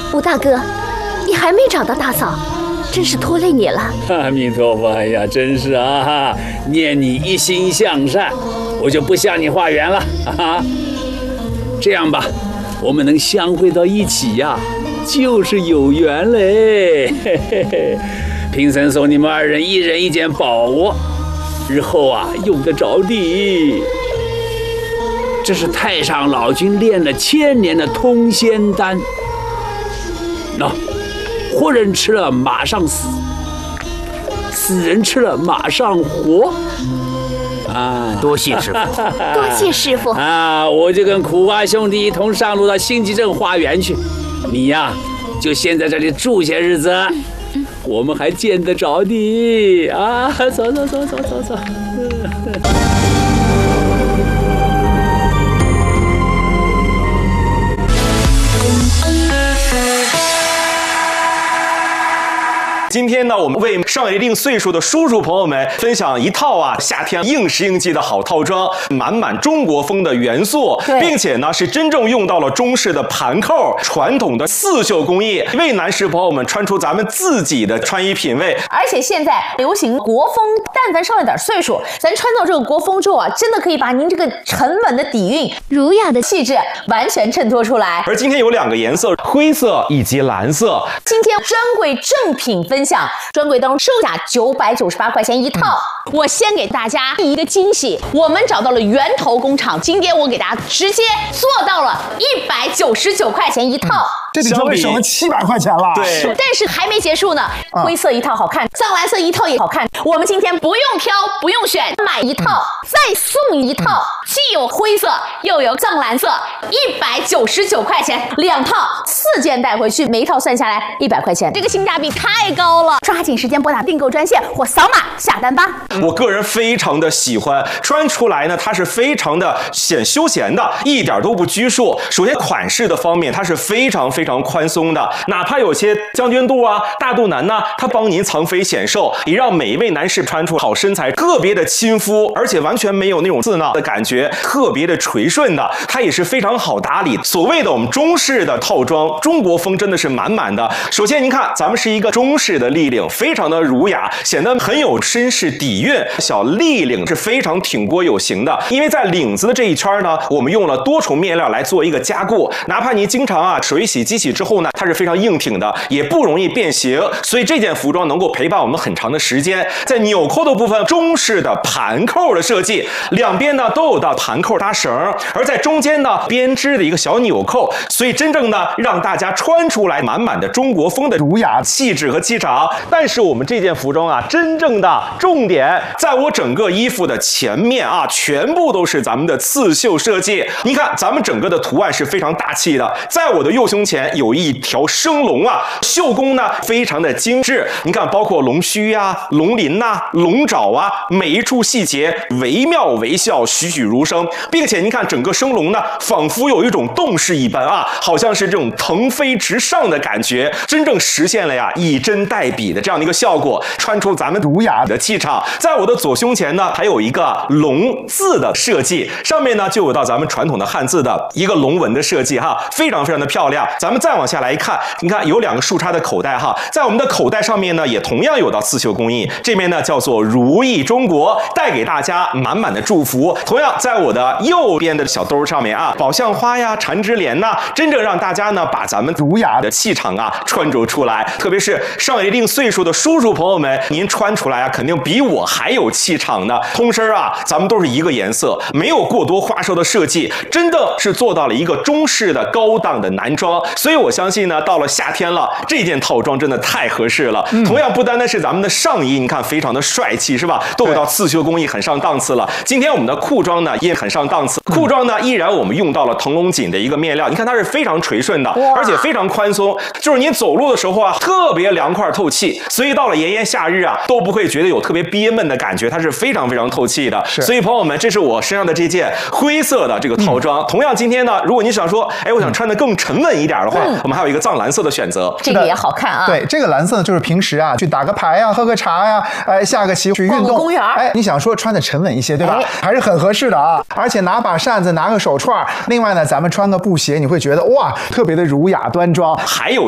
吴大哥，你还没找到大嫂，真是拖累你了。 阿弥陀佛，哎呀，真是啊，念你一心向善，我就不向你化缘了啊。这样吧，我们能相会到一起呀，就是有缘嘞。嘿嘿嘿，贫僧送你们二人一人一件宝物，日后啊用得着的。这是太上老君炼了1000年的通仙丹，活人吃了马上死，死人吃了马上活。啊， 多谢师傅， 多谢师傅啊！我就跟苦瓜兄弟一同上路到星极镇花园去，你呀就先在这里住些日子，我们还见得着的啊！走走走走走走。 今天呢，我们为上一定岁数的叔叔朋友们分享一套夏天应时应季的好套装，满满中国风的元素，并且呢是真正用到了中式的盘扣、传统的刺绣工艺，为男士朋友们穿出咱们自己的穿衣品味。 而且现在流行国风，但凡上了点岁数，咱穿到这个国风之后啊，真的可以把您这个沉稳的底蕴、儒雅的气质完全衬托出来。 而今天有2个颜色，灰色以及蓝色。 今天专柜正品分享，专柜当中售价998块钱一套。我先给大家一个惊喜，我们找到了源头工厂，今天我给大家直接做到了199块钱一套。 这比专柜省了700块钱了。 对， 但是还没结束呢。灰色一套好看，藏蓝色一套也好看。我们今天不用挑，不用选，买一套再送一套，既有灰色又有藏蓝色，199块钱2套，4件带回去，每一套算下来100块钱，这个性价比太高了。抓紧时间拨打订购专线或扫码下单吧。 我个人非常的喜欢，穿出来呢，它是非常的显休闲的，一点都不拘束。首先款式的方面，它是非常宽松的，哪怕有些将军肚大肚腩呢，它帮您藏肥显瘦，也让每一位男士穿出好身材，个别的亲肤，而且完全没有那种刺挠的感觉，特别的垂顺的，它也是非常好打理。所谓的我们中式的套装，中国风真的是满满的。首先您看，咱们是一个中式的立领，非常的儒雅，显得很有绅士底蕴。小立领是非常挺锅有型的，因为在领子的这一圈呢，我们用了多重面料来做一个加固，哪怕您经常水洗机洗之后呢，它是非常硬挺的，也不容易变形，所以这件服装能够陪伴我们很长的时间。在纽扣的部分，中式的盘扣的设计，两边呢都有的盘扣搭绳，而在中间呢编织的一个小纽扣，所以真正呢让大家穿出来满满的中国风的儒雅气质和气场。但是我们这件服装真正的重点在我整个衣服的前面全部都是咱们的刺绣设计。你看咱们整个的图案是非常大气的，在我的右胸前有一条生龙绣工呢非常的精致。你看，包括龙须龙鳞龙爪每一处细节惟妙惟肖，栩栩如生，并且你看整个生龙呢，仿佛有一种动势一般好像是这种腾飞直上的感觉，真正实现了以针代笔的这样的一个效果，穿出咱们儒雅的气场。在我的左胸前呢，还有一个龙字的设计，上面呢就有到咱们传统的汉字的一个龙纹的设计非常的漂亮。咱们再往下来一看，你看有2个竖插的口袋在我们的口袋上面呢，也同样有到刺绣工艺，这边呢叫做如意中国，带给大家满满的祝福。同样在我的右边的小兜上面宝相花缠枝莲真正让大家呢把咱们儒雅的气场穿着出来。特别是上了一定岁数的叔叔朋友们，您穿出来肯定比我还有气场呢。通身咱们都是一个颜色，没有过多花哨的设计，真的是做到了一个中式的高档的男装。所以我相信呢，到了夏天了，这件套装真的太合适了。同样不单单是咱们的上衣，你看非常的帅气是吧，都有到刺绣工艺，很上档次了。今天我们的裤装呢也很上档次，裤装呢依然我们用到了腾龙锦的一个面料，你看它是非常垂顺的，而且非常宽松，就是您走路的时候特别凉快透气，所以到了炎炎夏日都不会觉得有特别憋闷的感觉，它是非常透气的。所以朋友们，这是我身上的这件灰色的这个套装。同样今天呢，如果你想说我想穿得更沉稳一点的话，我们还有一个藏蓝色的选择， 这个也好看对，这个蓝色呢，就是平时去打个牌喝个茶下个棋去运动， 公园你想说穿得沉稳一些，对吧？还是很合适的而且拿把扇子，拿个手串，另外呢，咱们穿个布鞋，你会觉得哇，特别的儒雅端庄。 还有